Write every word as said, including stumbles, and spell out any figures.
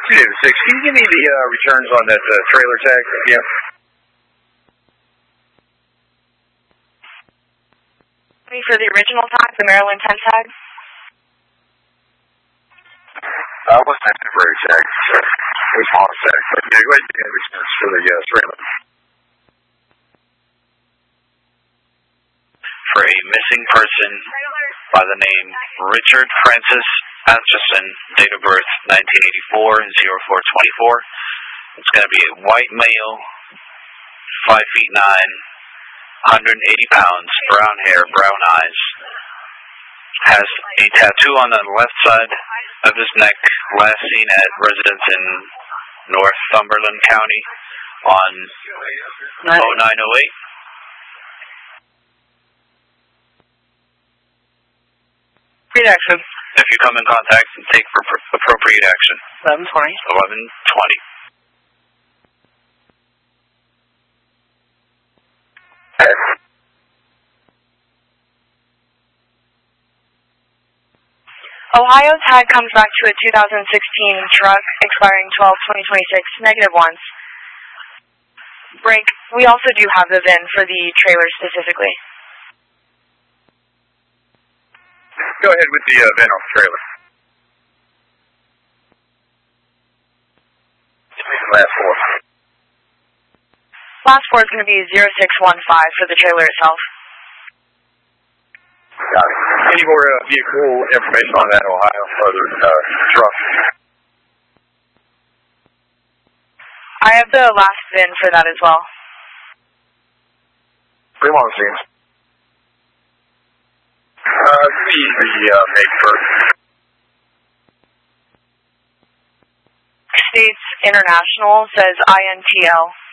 David six, can you give me the uh, returns on that uh, trailer tag? Yeah. For the original tag, the Maryland ten tag? Uh, what's that temporary tag? It was small tag. But yeah, go ahead and give me the returns for the uh, trailer. For a missing person by the name Richard Francis Atchison, date of birth nineteen eighty-four, oh four twenty-four. It's going to be a white male, five feet nine, one hundred eighty pounds, brown hair, brown eyes. Has a tattoo on the left side of his neck, last seen at residence in Northumberland County on oh nine oh eight. Great action. If you come in contact, take for appropriate action. eleven twenty. eleven twenty. Ohio tag comes back to a two thousand sixteen truck expiring twelve twenty twenty-six, negative ones. Break. We also do have the V I N for the trailer specifically. Go ahead with the uh, V I N on the trailer. Last four. Last four is going to be zero six one five for the trailer itself. Got it. Any more uh, vehicle information on that Ohio other uh, truck? I have the last V I N for that as well. Bring on the scene. Uh, see the uh, make first. States International says I N T L.